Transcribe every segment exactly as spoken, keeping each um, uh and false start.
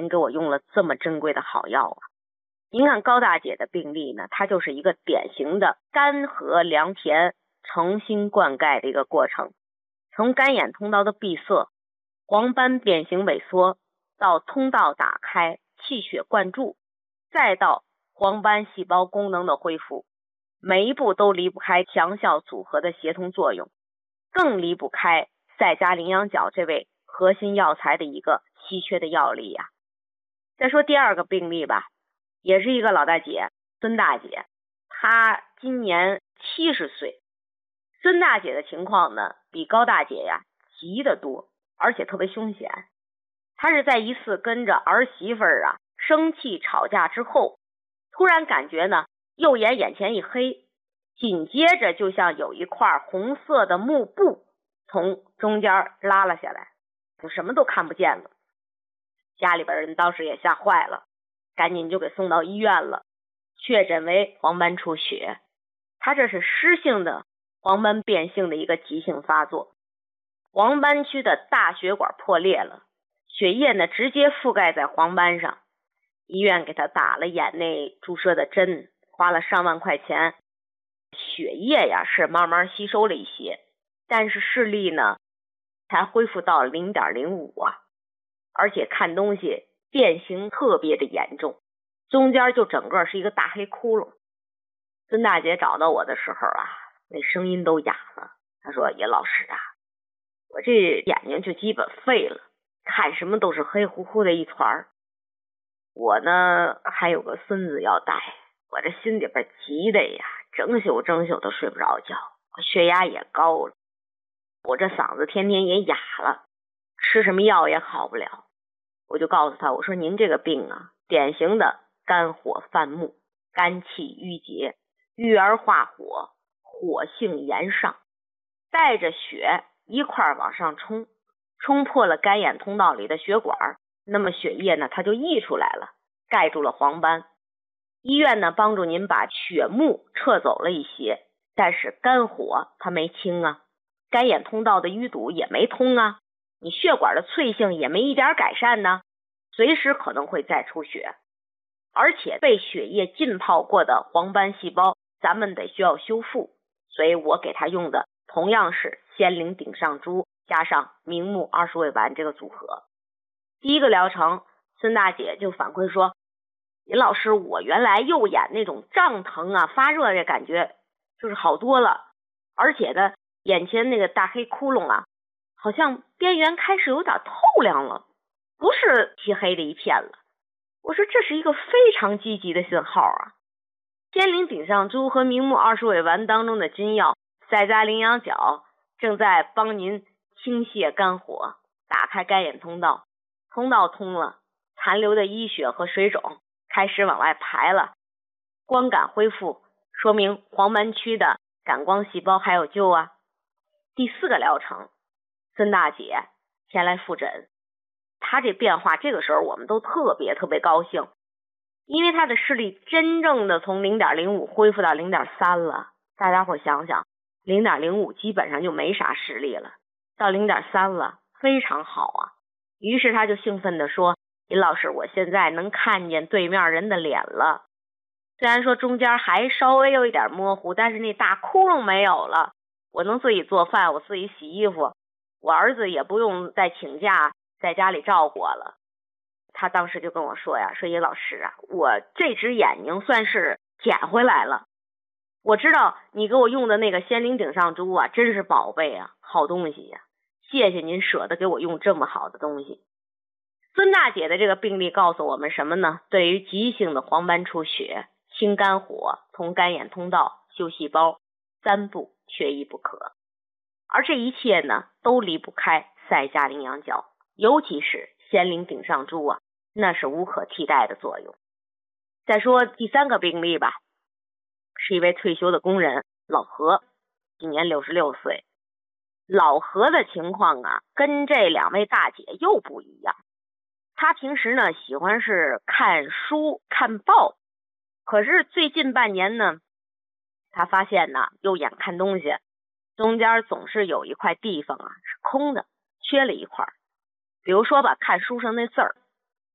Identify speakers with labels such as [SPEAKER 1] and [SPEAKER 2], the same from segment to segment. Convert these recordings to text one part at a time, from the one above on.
[SPEAKER 1] 您给我用了这么珍贵的好药啊。您看高大姐的病例呢，它就是一个典型的肝和良田诚心灌溉的一个过程，从肝眼通道的闭塞，黄斑变形萎缩，到通道打开，气血灌注，再到黄斑细胞功能的恢复，每一步都离不开强效组合的协同作用，更离不开赛加羚羊角这位核心药材的一个稀缺的药力呀、啊。再说第二个病例吧，也是一个老大姐，孙大姐，她今年七十岁。孙大姐的情况呢，比高大姐呀急得多，而且特别凶险。她是在一次跟着儿媳妇儿啊生气吵架之后，突然感觉呢右眼眼前一黑，紧接着就像有一块红色的幕布从中间拉了下来，就什么都看不见了。家里边人当时也吓坏了，赶紧就给送到医院了，确诊为黄斑出血。他这是湿性的黄斑变性的一个急性发作，黄斑区的大血管破裂了，血液呢直接覆盖在黄斑上。医院给他打了眼内注射的针，花了上万块钱。血液呀是慢慢吸收了一些，但是视力呢才恢复到 零点零五 啊，而且看东西变形特别的严重，中间就整个是一个大黑窟窿。孙大姐找到我的时候啊，那声音都哑了。她说：“叶老师啊，我这眼睛就基本废了，看什么都是黑乎乎的一团。我呢还有个孙子要带，我这心里边急的呀，整宿整宿都睡不着觉，我血压也高了，我这嗓子天天也哑了，吃什么药也好不了。”我就告诉他，我说：“您这个病啊，典型的肝火犯木，肝气郁结，郁而化火，火性炎上，带着血一块往上冲，冲破了肝眼通道里的血管，那么血液呢它就溢出来了，盖住了黄斑。医院呢帮助您把血幕撤走了一些，但是肝火它没清啊，肝眼通道的淤堵也没通啊，你血管的脆性也没一点改善呢，随时可能会再出血。而且被血液浸泡过的黄斑细胞咱们得需要修复，所以我给他用的同样是仙灵顶上珠加上明目二十味丸这个组合。第一个疗程，孙大姐就反馈说：“林老师，我原来右眼那种胀疼啊发热的感觉就是好多了，而且呢眼前那个大黑窟窿啊好像边缘开始有点透亮了，不是漆黑的一片了。”我说这是一个非常积极的信号啊！仙灵顶上珠和明目二十味丸当中的金药赛加羚羊角正在帮您清泻肝火，打开肝眼通道，通道通了，残留的淤血和水肿开始往外排了，光感恢复，说明黄斑区的感光细胞还有救啊。第四个疗程，孙大姐前来复诊，她这变化这个时候我们都特别特别高兴，因为她的视力真正的从 零点零五 恢复到 零点三 了。大家伙想想 零点零五 基本上就没啥视力了，到 零点三 了，非常好啊。于是她就兴奋地说：“林老师，我现在能看见对面人的脸了，虽然说中间还稍微有一点模糊，但是那大窟窿没有了，我能自己做饭，我自己洗衣服，我儿子也不用再请假在家里照顾我了。”他当时就跟我说呀：“说叶老师啊，我这只眼睛算是捡回来了。我知道你给我用的那个仙灵顶上珠啊，真是宝贝啊，好东西呀、啊！谢谢您舍得给我用这么好的东西。”孙大姐的这个病例告诉我们什么呢？对于急性的黄斑出血，清肝火，通肝眼通道，修细胞，三步缺一不可。而这一切呢，都离不开赛加羚羊角，尤其是仙灵顶上珠啊，那是无可替代的作用。再说第三个病例吧，是一位退休的工人老何，今年六十六岁。老何的情况啊，跟这两位大姐又不一样。他平时呢喜欢是看书看报，可是最近半年呢，他发现呢右眼看东西中间总是有一块地方啊是空的，缺了一块。比如说吧，看书上那字儿，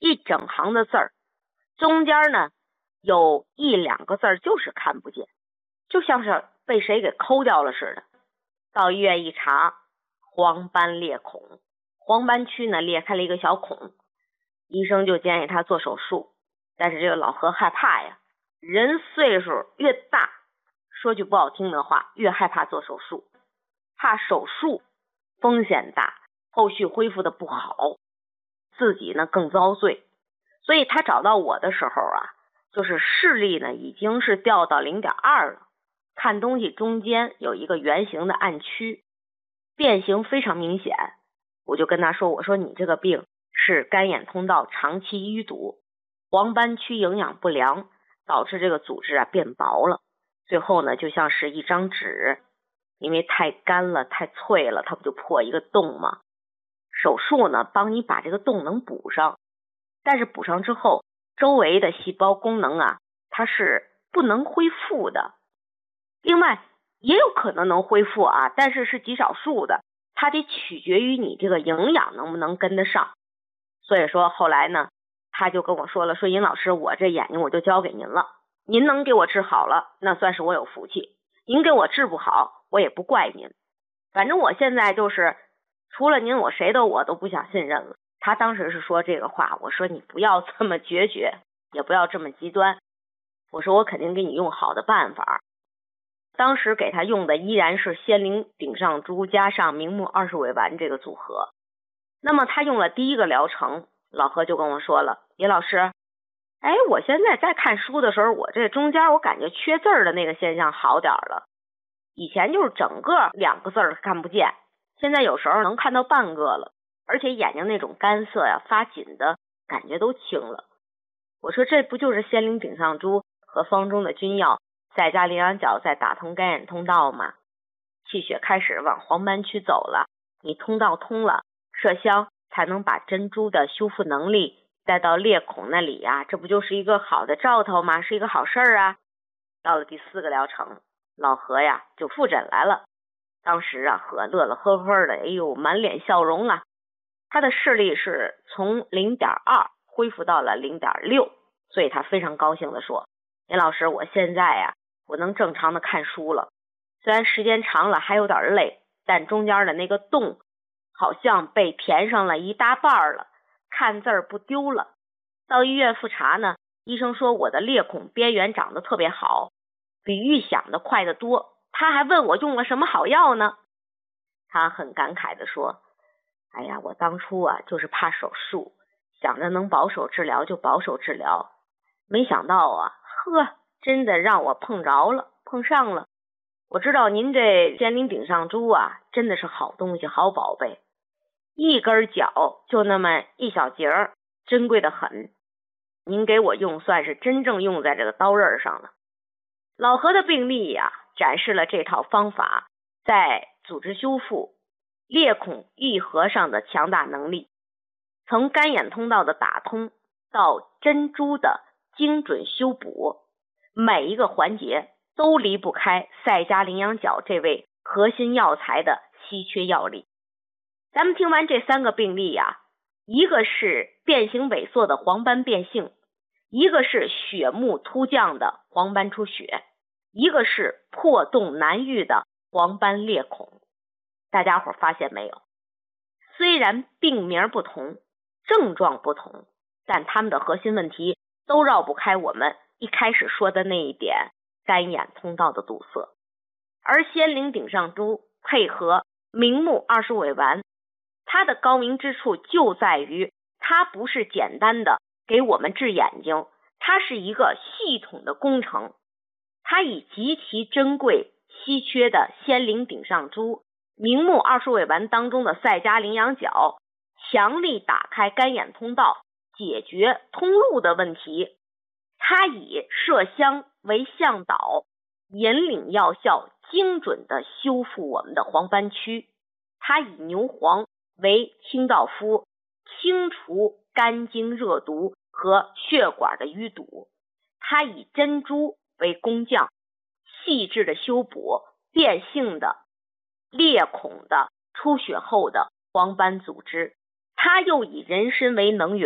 [SPEAKER 1] 一整行的字儿，中间呢有一两个字儿就是看不见，就像是被谁给抠掉了似的。到医院一查，黄斑裂孔，黄斑区呢裂开了一个小孔，医生就建议他做手术。但是这个老何害怕呀，人岁数越大，说句不好听的话，越害怕做手术，怕手术风险大，后续恢复的不好，自己呢更遭罪。所以他找到我的时候啊，就是视力呢已经是掉到 零点二 了，看东西中间有一个圆形的暗区，变形非常明显。我就跟他说，我说你这个病是干眼通道长期淤堵，黄斑区营养不良，导致这个组织啊变薄了，最后呢就像是一张纸，因为太干了太脆了，它不就破一个洞吗？手术呢帮你把这个洞能补上，但是补上之后周围的细胞功能啊它是不能恢复的。另外也有可能能恢复啊，但是是极少数的，它得取决于你这个营养能不能跟得上。所以说后来呢他就跟我说了，说尹老师，我这眼睛我就交给您了，您能给我治好了那算是我有福气，您给我治不好我也不怪您，反正我现在就是除了您我谁都我都不想信任了。他当时是说这个话，我说你不要这么决绝，也不要这么极端，我说我肯定给你用好的办法。当时给他用的依然是仙灵顶上珠加上明目二十尾丸这个组合。那么他用了第一个疗程，老何就跟我说了，尹老师，哎，我现在在看书的时候，我这中间我感觉缺字儿的那个现象好点了，以前就是整个两个字儿看不见，现在有时候能看到半个了，而且眼睛那种干涩呀发紧的感觉都轻了。我说这不就是仙灵顶上珠和方中的君药再加羚羊角在打通干眼通道吗？气血开始往黄斑区走了，你通道通了，麝香才能把珍珠的修复能力带到裂孔那里呀、啊，这不就是一个好的兆头吗？是一个好事儿啊。到了第四个疗程，老何呀就复诊来了。当时啊，何乐乐呵呵的，哎呦，满脸笑容啊。他的视力是从 零点二 恢复到了 零点六， 所以他非常高兴的说，尹老师，我现在呀、啊，我能正常的看书了。虽然时间长了还有点累，但中间的那个洞好像被填上了一大半了，看字儿不丢了。到医院复查呢，医生说我的裂孔边缘长得特别好，比预想的快得多。他还问我用了什么好药呢？他很感慨的说，哎呀，我当初啊就是怕手术，想着能保守治疗就保守治疗，没想到啊，呵，真的让我碰着了，碰上了。我知道您这仙灵顶上珠啊，真的是好东西，好宝贝，一根脚就那么一小节儿，珍贵的很。您给我用，算是真正用在这个刀刃上了。老何的病例呀、啊，展示了这套方法在组织修复、裂孔愈合上的强大能力。从干眼通道的打通到珍珠的精准修补，每一个环节都离不开赛加羚羊角这位核心药材的稀缺药力。咱们听完这三个病例呀、啊，一个是变形萎缩的黄斑变性，一个是血目突降的黄斑出血，一个是破洞难愈的黄斑裂孔。大家伙发现没有？虽然病名不同，症状不同，但他们的核心问题都绕不开我们一开始说的那一点，干眼通道的堵塞。而仙灵顶上珠配合明目二十尾丸，它的高明之处就在于它不是简单的给我们治眼睛，它是一个系统的工程。它以极其珍贵稀缺的仙灵顶上珠、明目二十尾丸当中的赛加羚羊角，强力打开干眼通道，解决通路的问题。它以麝香为向导，引领药效，精准的修复我们的黄斑区。它以牛黄为清道夫，清除肝经热毒和血管的淤堵。它以珍珠为工匠，细致的修补变性的、裂孔的、出血后的黄斑组织。它又以人参为能源，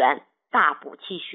[SPEAKER 1] 大补气血。